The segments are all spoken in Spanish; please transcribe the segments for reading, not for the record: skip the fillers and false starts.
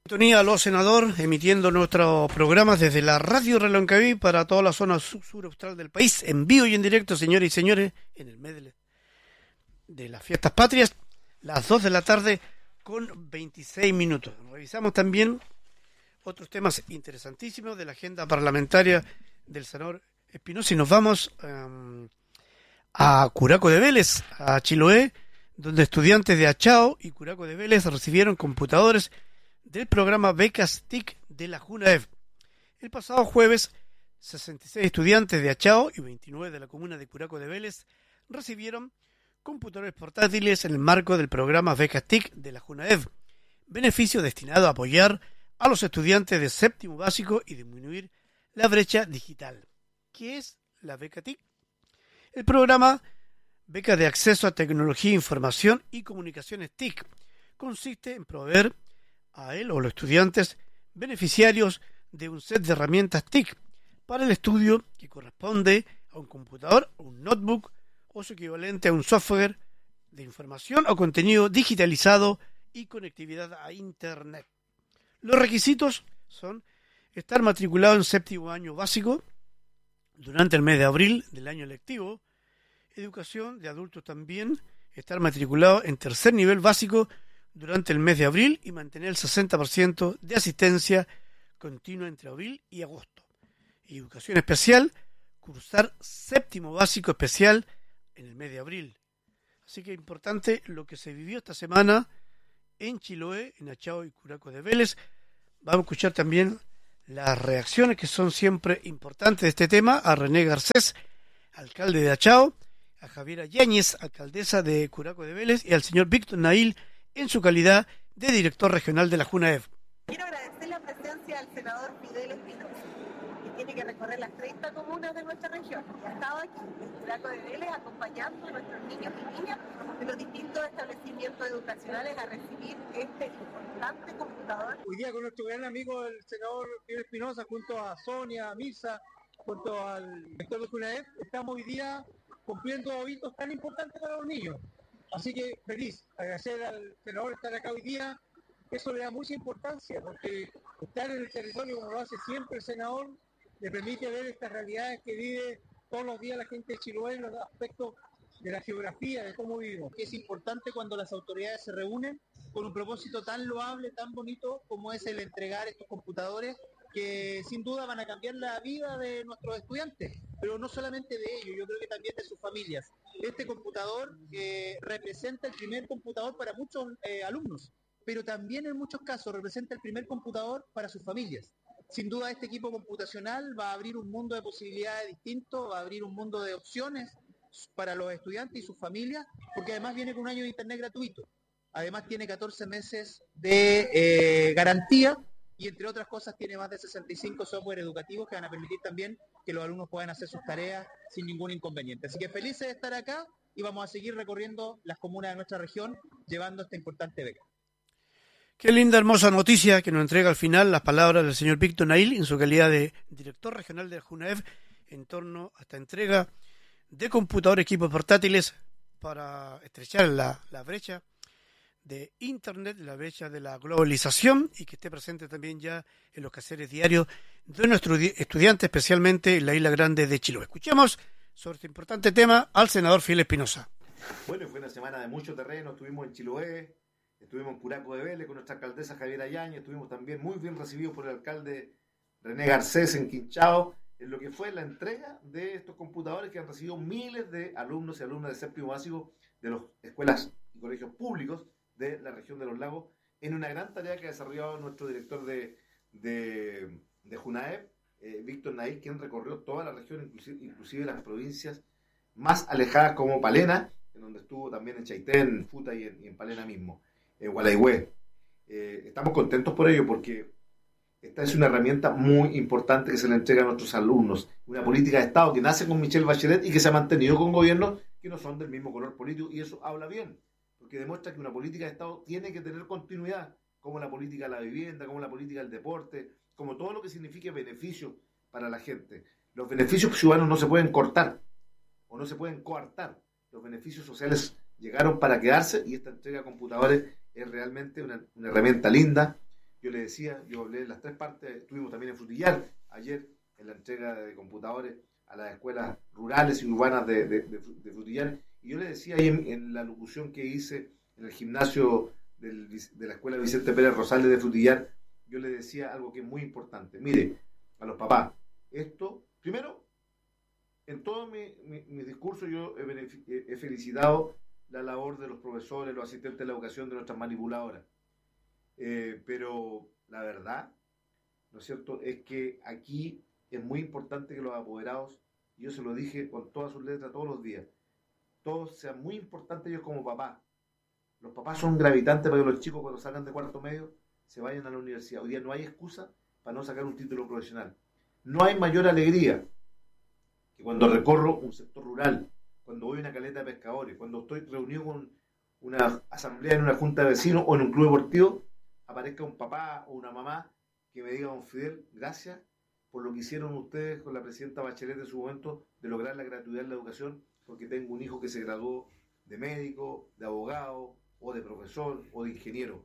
Sintonía Aló Senador, emitiendo nuestros programas desde la Radio Reloncaví para toda la zona sur austral del país, en vivo y en directo, señores y señores, en el mes de las fiestas patrias, las 2 de la tarde con 26 minutos. Revisamos también otros temas interesantísimos de la agenda parlamentaria del senador Espinosa y nos vamos a Curaco de Vélez, a Chiloé, donde estudiantes de Achao y Curaco de Vélez recibieron computadores del programa Becas TIC de la JUNAEV. El pasado jueves, 66 estudiantes de Achao y 29 de la comuna de Curaco de Vélez recibieron computadores portátiles en el marco del programa Becas TIC de la JUNAEV, beneficio destinado a apoyar a los estudiantes de séptimo básico y disminuir la brecha digital. ¿Qué es la Beca TIC? El programa Beca de Acceso a Tecnología, Información y Comunicaciones TIC consiste en proveer a él o los estudiantes beneficiarios de un set de herramientas TIC para el estudio que corresponde a un computador, un notebook o su equivalente a un software de información o contenido digitalizado y conectividad a Internet. Los requisitos son estar matriculado en séptimo año básico durante el mes de abril del año lectivo, educación de adultos también, estar matriculado en tercer nivel básico durante el mes de abril y mantener el 60% de asistencia continua entre abril y agosto. Y educación especial, cursar séptimo básico especial en el mes de abril. Así que importante lo que se vivió esta semana en Chiloé, en Achao y Curaco de Vélez. Vamos a escuchar también las reacciones que son siempre importantes de este tema, a René Garcés, alcalde de Achao, a Javiera Yáñez, alcaldesa de Curaco de Vélez, y al señor Víctor Nail, en su calidad de director regional de la JUNAEV. Quiero agradecer la presencia del senador Fidel Espinosa, que tiene que recorrer las 30 comunas de nuestra región y ha estado aquí en Curaco de Vélez acompañando a nuestros niños y niñas de los distintos establecimientos educacionales a recibir este importante computador. Hoy día con nuestro gran amigo el senador Fidel Espinosa, junto a Sonia, a Misa, junto al director de JUNAEV, estamos hoy día cumpliendo hitos tan importantes para los niños. Así que feliz, agradecer al senador estar acá hoy día. Eso le da mucha importancia, porque estar en el territorio como lo hace siempre el senador le permite ver estas realidades que vive todos los días la gente de Chiloé en los aspectos de la geografía, de cómo vivimos. Es importante cuando las autoridades se reúnen con un propósito tan loable, tan bonito como es el entregar estos computadores que sin duda van a cambiar la vida de nuestros estudiantes, pero no solamente de ellos, yo creo que también de sus familias. Este computador representa el primer computador para muchos alumnos, pero también en muchos casos representa el primer computador para sus familias. Sin duda este equipo computacional va a abrir un mundo de posibilidades distintos, va a abrir un mundo de opciones para los estudiantes y sus familias, porque además viene con un año de internet gratuito. Además tiene 14 meses de garantía y entre otras cosas tiene más de 65 software educativos que van a permitir también que los alumnos puedan hacer sus tareas sin ningún inconveniente. Así que felices de estar acá y vamos a seguir recorriendo las comunas de nuestra región llevando esta importante beca. Qué linda, hermosa noticia que nos entrega al final las palabras del señor Víctor Nail en su calidad de director regional de la JUNAEV en torno a esta entrega de computadores, equipos portátiles para estrechar la brecha de Internet, la brecha de la globalización y que esté presente también ya en los quehaceres diarios de nuestros estudiantes, especialmente en la Isla Grande de Chiloé. Escuchemos sobre este importante tema al senador Fidel Espinosa. Bueno, fue una semana de mucho terreno, estuvimos en Chiloé, estuvimos en Curaco de Vélez con nuestra alcaldesa Javiera Yáñez, estuvimos también muy bien recibidos por el alcalde René Garcés en Quinchao, en lo que fue la entrega de estos computadores que han recibido miles de alumnos y alumnas de séptimo básico de las escuelas y colegios públicos de la región de los lagos, en una gran tarea que ha desarrollado nuestro director de JUNAEV, Víctor Nail, quien recorrió toda la región, inclusive las provincias más alejadas como Palena, en donde estuvo también en Chaitén, Futa y en Palena mismo, en Gualeguay. Estamos contentos por ello porque esta es una herramienta muy importante que se le entrega a nuestros alumnos, una política de Estado que nace con Michelle Bachelet y que se ha mantenido con gobiernos que no son del mismo color político, y eso habla bien, porque demuestra que una política de Estado tiene que tener continuidad, como la política de la vivienda, como la política del deporte, como todo lo que signifique beneficio para la gente. Los beneficios ciudadanos no se pueden cortar o no se pueden coartar. Los beneficios sociales llegaron para quedarse y esta entrega de computadores es realmente una herramienta linda, Yo le decía, yo hablé de las 3 partes, estuvimos también en Frutillar ayer en la entrega de computadores a las escuelas rurales y urbanas de Frutillar, y yo le decía ahí en la locución que hice en el gimnasio de la escuela Vicente Pérez Rosales de Frutillar, yo le decía algo que es muy importante. Mire, a los papás, esto, primero, en todo mi discurso yo he felicitado la labor de los profesores, los asistentes de la educación, de nuestras manipuladoras. Pero la verdad, ¿no es cierto?, es que aquí es muy importante que los apoderados, y yo se lo dije con todas sus letras todos los días, todos sean muy importantes ellos como papás. Los papás son gravitantes para que los chicos cuando salgan de cuarto medio se vayan a la universidad. Hoy día no hay excusa para no sacar un título profesional. No hay mayor alegría que cuando recorro un sector rural, cuando voy a una caleta de pescadores, cuando estoy reunido con una asamblea en una junta de vecinos o en un club deportivo, aparezca un papá o una mamá que me diga: don Fidel, gracias por lo que hicieron ustedes con la presidenta Bachelet en su momento de lograr la gratuidad en la educación, porque tengo un hijo que se graduó de médico, de abogado, o de profesor, o de ingeniero,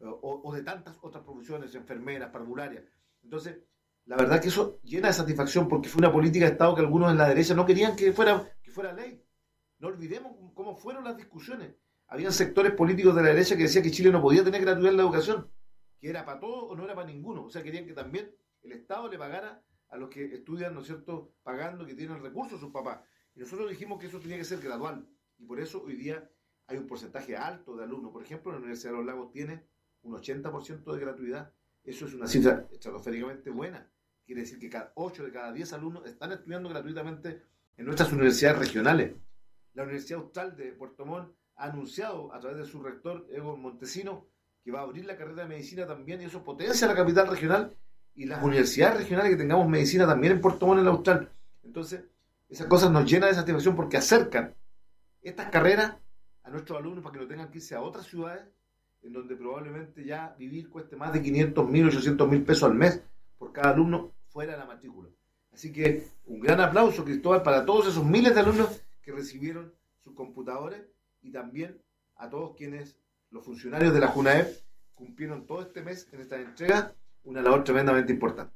o de tantas otras profesiones, enfermeras, parvularias. Entonces, la verdad que eso llena de satisfacción, porque fue una política de Estado que algunos en la derecha no querían que fuera ley. No olvidemos cómo fueron las discusiones. Habían sectores políticos de la derecha que decían que Chile no podía tener gratuidad en la educación, que era para todos o no era para ninguno. O sea, querían que también el Estado le pagara a los que estudian, ¿no es cierto?, pagando, que tienen recursos sus papás. Y nosotros dijimos que eso tenía que ser gradual. Y por eso hoy día hay un porcentaje alto de alumnos. Por ejemplo, la Universidad de los Lagos tiene un 80% de gratuidad. Eso es una cifra estratosféricamente buena. Quiere decir que 8 de cada 10 alumnos están estudiando gratuitamente en nuestras universidades regionales. La Universidad Austral de Puerto Montt ha anunciado a través de su rector, Egon Montesino, que va a abrir la carrera de medicina también, y eso potencia la capital regional y las universidades regionales, que tengamos medicina también en Puerto Montt, en la Austral. Entonces, esas cosas nos llenan de satisfacción porque acercan estas carreras a nuestros alumnos para que no tengan que irse a otras ciudades en donde probablemente ya vivir cueste más de 500.000, 800.000 pesos al mes por cada alumno fuera de la matrícula. Así que un gran aplauso, Cristóbal, para todos esos miles de alumnos que recibieron sus computadores, y también a todos quienes, los funcionarios de la JUNAEP, cumplieron todo este mes en esta entrega, una labor tremendamente importante.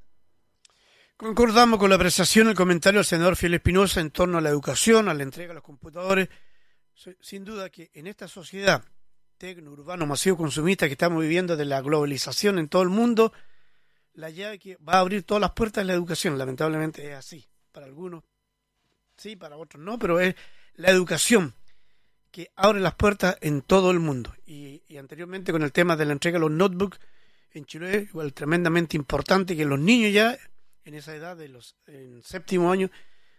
Concordamos con la apreciación, el comentario del senador Fidel Espinosa en torno a la educación, a la entrega de los computadores. Sin duda que en esta sociedad tecno, urbano, masivo, consumista que estamos viviendo, de la globalización en todo el mundo, la llave que va a abrir todas las puertas de la educación. Lamentablemente es así. Para algunos sí, para otros no, pero es la educación que abre las puertas en todo el mundo. Y anteriormente con el tema de la entrega de los notebooks en Chile, igual tremendamente importante que los niños ya en esa edad en séptimo año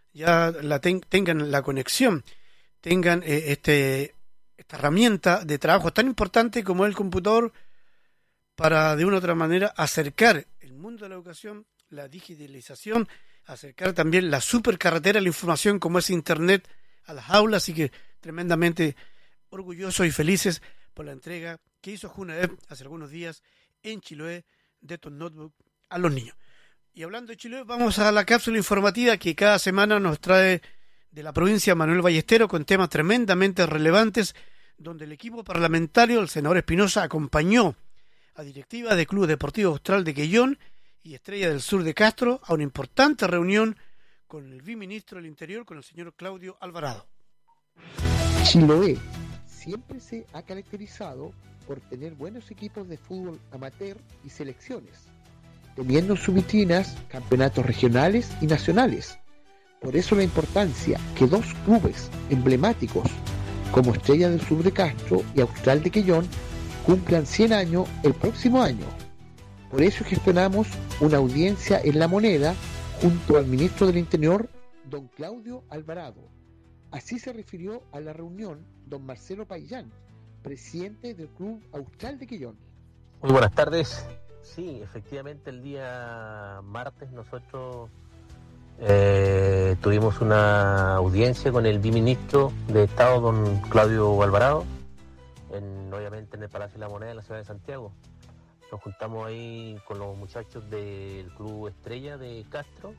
ya tengan la conexión, tengan esta herramienta de trabajo tan importante como es el computador, para de una u otra manera acercar el mundo de la educación, la digitalización, acercar también la supercarretera de la información como es Internet a las aulas. Así que tremendamente orgullosos y felices por la entrega que hizo JUNAEP hace algunos días en Chiloé de estos notebooks a los niños. Y hablando de Chiloé, vamos a la cápsula informativa que cada semana nos trae de la provincia Manuel Ballesteros, con temas tremendamente relevantes, donde el equipo parlamentario, el senador Espinosa, acompañó a directiva de Club Deportivo Austral de Quellón y Estrella del Sur de Castro a una importante reunión con el viceministro del Interior, con el señor Claudio Alvarado. Chiloé siempre se ha caracterizado por tener buenos equipos de fútbol amateur y selecciones, teniendo en sus vitrinas campeonatos regionales y nacionales. Por eso la importancia que dos clubes emblemáticos como Estrella del Sur de Castro y Austral de Quellón cumplan 100 años el próximo año. Por eso gestionamos una audiencia en La Moneda junto al ministro del Interior, don Claudio Alvarado. Así se refirió a la reunión don Marcelo Payán, presidente del Club Austral de Quellón. Muy buenas tardes. Sí, efectivamente el día martes nosotros tuvimos una audiencia con el viceministro de Estado, don Claudio Alvarado, obviamente en el Palacio de la Moneda, en la ciudad de Santiago. Nos juntamos ahí con los muchachos del Club Estrella de Castro,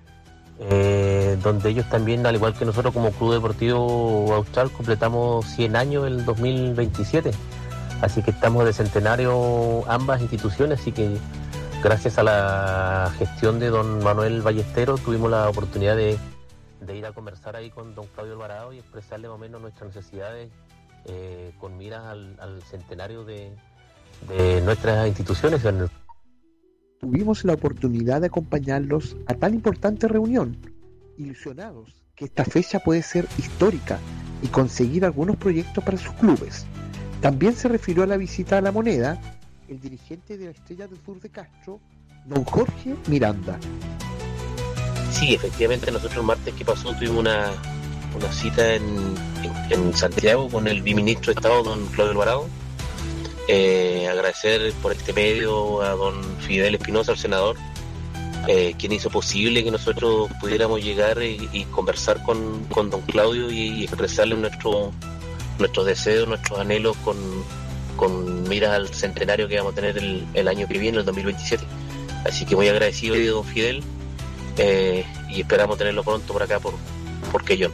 donde ellos también, al igual que nosotros como Club Deportivo Austral, completamos 100 años el 2027. Así que estamos de centenario ambas instituciones, así que gracias a la gestión de don Manuel Ballesteros tuvimos la oportunidad de ir a conversar ahí con don Claudio Alvarado y expresarle más o menos nuestras necesidades con miras al centenario de nuestras instituciones. Tuvimos la oportunidad de acompañarlos a tan importante reunión, ilusionados que esta fecha puede ser histórica y conseguir algunos proyectos para sus clubes. También se refirió a la visita a La Moneda el dirigente de la Estrella del Sur de Castro, don Jorge Miranda. Sí, efectivamente nosotros el martes que pasó tuvimos una cita en Santiago con el viceministro de Estado, don Claudio Alvarado. Agradecer por este medio a don Fidel Espinosa, el senador, quien hizo posible que nosotros pudiéramos llegar y conversar con don Claudio y expresarle nuestros deseos, nuestros anhelos con miras al centenario que vamos a tener el año que viene, el 2027. Así que muy agradecido de don Fidel y esperamos tenerlo pronto por acá, por Quellón.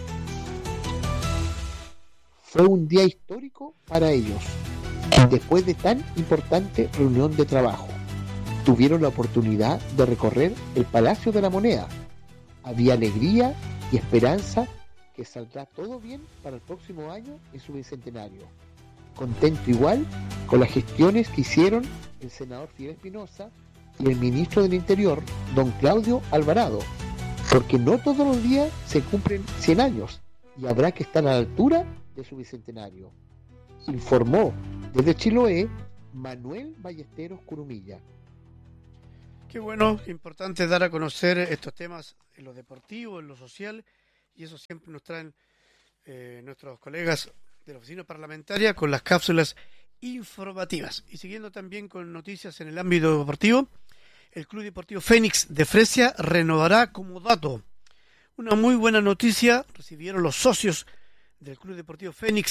Fue un día histórico para ellos. Después de tan importante reunión de trabajo, tuvieron la oportunidad de recorrer el Palacio de la Moneda. Había alegría y esperanza que saldrá todo bien para el próximo año en su bicentenario. Contento igual con las gestiones que hicieron el senador Fidel Espinosa y el ministro del Interior, don Claudio Alvarado, porque no todos los días se cumplen 100 años y habrá que estar a la altura de su bicentenario. Informó desde Chiloé Manuel Ballesteros Curumilla. Qué bueno, importante dar a conocer estos temas en lo deportivo, en lo social, y eso siempre nos traen nuestros colegas de la oficina parlamentaria con las cápsulas informativas. Y siguiendo también con noticias en el ámbito deportivo, el Club Deportivo Fénix de Fresia renovará como dato. Una muy buena noticia recibieron los socios del Club Deportivo Fénix